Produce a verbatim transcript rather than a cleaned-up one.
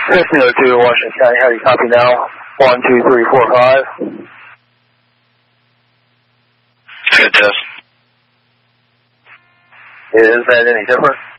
fifteen oh two, Washington County, how do you copy now? One, two, three, four, five. Good test. Is that any different?